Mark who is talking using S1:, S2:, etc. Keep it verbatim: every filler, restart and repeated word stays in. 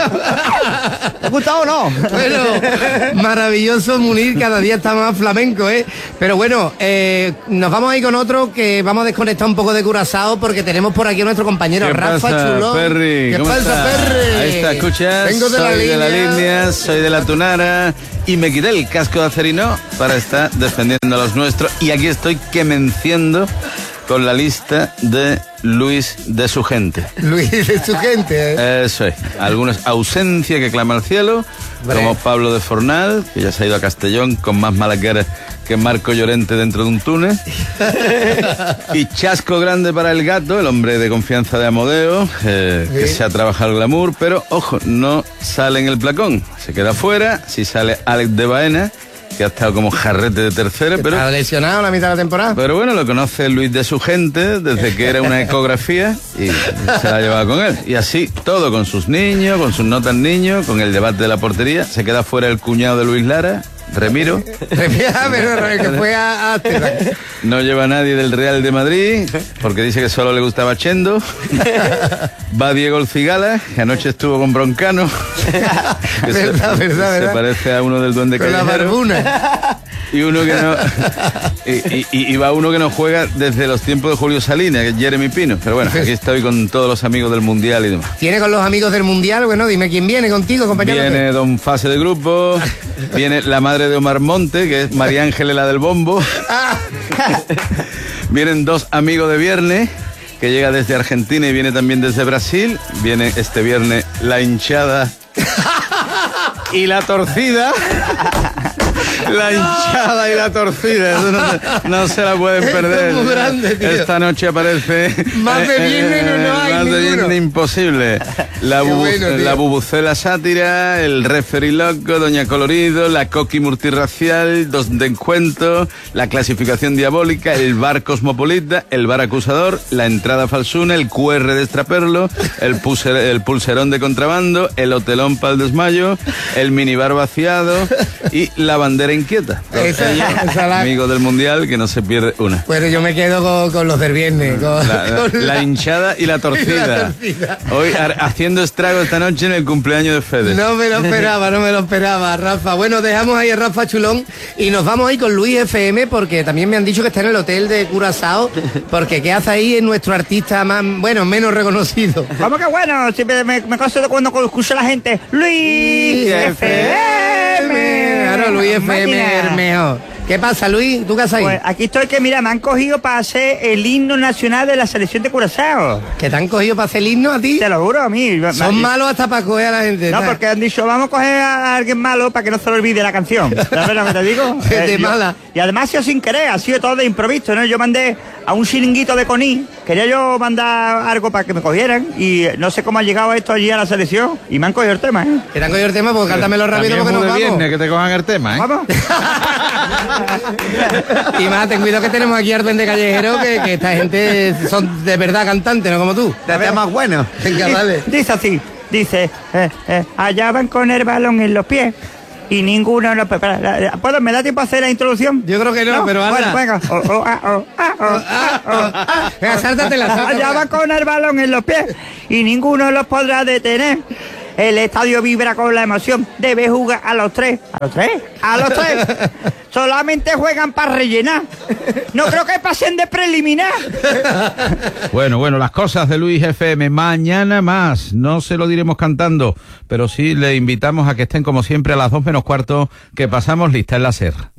S1: ¿Te ha gustado o no?
S2: Bueno, maravilloso Munir, cada día está más flamenco, ¿eh? Pero bueno, eh, nos vamos a ir con otro que vamos a desconectar un poco de Curazao porque tenemos por aquí a nuestro compañero Rafa Chulón.
S3: Perry?
S2: ¿Qué
S3: ¿Cómo
S2: pasa,
S3: está?
S2: Perry?
S3: Ahí está, escuchas.
S2: Vengo de
S3: soy
S2: la
S3: de
S2: línea.
S3: la línea, soy de la Tunara y me quité el casco de acerino para estar defendiendo a los nuestros y aquí estoy que me enciendo con la lista de Luis de su gente.
S2: Luis de su gente, ¿eh?
S3: Eso es. Algunos ausencia que clama al cielo,
S2: Vale.
S3: como Pablo de Fornal, que ya se ha ido a Castellón con más mala cara que Marco Llorente dentro de un túnel. Y chasco grande para el gato, el hombre de confianza de Amodeo, eh,
S2: Sí.
S3: que se ha trabajado el glamour, pero ojo, no sale en el placón. Se queda fuera, si sale Alex de Baena, que ha estado como jarrete de tercera, pero...
S2: Está lesionado a la mitad de la temporada.
S3: Pero bueno, lo conoce Luis de su gente desde que era una ecografía y se la llevaba con él. Y así, todo con sus niños, con sus notas niños, con el debate de la portería. Se queda fuera el cuñado de Luis Lara, Remiro.
S2: Pero que fue a, a Amsterdam.
S3: No lleva a nadie del Real de Madrid, porque dice que solo le gustaba Chendo. Va Diego El Cigala, que anoche estuvo con Broncano. Que se,
S2: Verdad, verdad,
S3: se
S2: verdad.
S3: parece a uno del Duende
S2: Con la
S3: Callejero.
S2: barbuna.
S3: Y uno que no. Y, y- y va uno que no juega desde los tiempos de Julio Salinas, que es Jeremy Pino. Pero bueno, aquí estoy con todos los amigos del Mundial y demás.
S2: Tiene con los amigos del Mundial, bueno, dime quién viene contigo, compañero.
S3: Viene Don Fase de Grupo, viene la madre de Omar Monte, que es María Ángeles la del Bombo. Vienen dos amigos de viernes, que llega desde Argentina y viene también desde Brasil. Viene este viernes la hinchada y la torcida. La hinchada y la torcida, eso no, se- no se la pueden
S2: Esto es
S3: perder.
S2: muy grande, tío.
S3: Esta noche aparece.
S2: Más de viernes no- no hay
S3: Más de
S2: ninguno.
S3: viernes imposible. La,
S2: Qué
S3: bubu-
S2: bueno, tío.
S3: la bubucela sátira, el referee loco, Doña Colorido, la coqui multirracial, dos de encuentro, la clasificación diabólica, el bar cosmopolita, el bar acusador, la entrada falsuna, el Q R de extraperlo, el, pulser- el pulserón de contrabando, el hotelón para el desmayo, el minibar vaciado y la bandera inquieta.
S2: Esa- esa la-
S3: Amigo del Mundial, que no se pierde una.
S2: Bueno, yo me quedo con, con los del viernes. Con,
S3: La, la-
S2: con
S3: la hinchada y la torcida.
S2: y la torcida.
S3: Hoy har- haciendo estrago esta noche en el cumpleaños de Fede.
S2: No me lo esperaba, no me lo esperaba, Rafa. Bueno, dejamos ahí a Rafa Chulón y nos vamos ahí con Luis F M porque también me han dicho que está en el hotel de Curazao, porque ¿qué hace ahí? Es nuestro artista más, bueno, menos reconocido.
S1: ¿Cómo que bueno? Siempre me, me consta de cuando escucho a la gente. Luis F M.
S2: Claro, Luis F M
S1: Máquina.
S2: es el mejor. ¿Qué pasa, Luis? ¿Tú qué haces ahí?
S1: Pues aquí estoy que mira, me han cogido para hacer el himno nacional de la selección de Curazao.
S2: ¿Que te han cogido para hacer el himno a ti?
S1: Te lo juro a mí.
S2: Son malos hasta para coger a la gente.
S1: No,
S2: ¿sabes?
S1: porque han dicho, vamos a coger a alguien malo para que no se le olvide la canción. ¿Sabes lo que te digo?
S2: De
S1: yo-
S2: mala.
S1: Y además ha sido sin querer, ha sido todo de improviso, ¿no? Yo mandé a un chiringuito de Coní, quería yo mandar algo para que me cogieran y no sé cómo ha llegado esto allí a la selección y me han cogido el tema, ¿eh?
S2: Que te han cogido el tema, pues cántamelo rápido porque nos vamos.
S3: que te cojan el tema, ¿eh?
S1: ¿Vamos?
S2: Y más, ten cuidado que tenemos aquí al duende callejero, que, que esta gente son de verdad cantantes, no como tú.
S1: De temas buenos.
S2: Venga, dale.
S1: Dice así, dice, eh, eh, allá van con el balón en los pies y ninguno los prepara. ¿Puedo, ¿Me da tiempo a hacer la introducción?
S2: Yo creo que no, pero
S1: bueno,
S2: hazla.
S1: venga. Oh, oh, ah, oh, ah, oh, ah, oh, ah.
S2: Venga, sáltatela, sáltatela.
S1: Allá van con el balón en los pies y ninguno los podrá detener. El estadio vibra con la emoción. Debe jugar a los tres. ¿A los tres? A los tres. Solamente juegan para rellenar. No creo que pasen de preliminar.
S4: Bueno, bueno, las cosas de Luis F M. Mañana más. No se lo diremos cantando, pero sí le invitamos a que estén como siempre a las dos menos cuarto, que pasamos lista en la SER.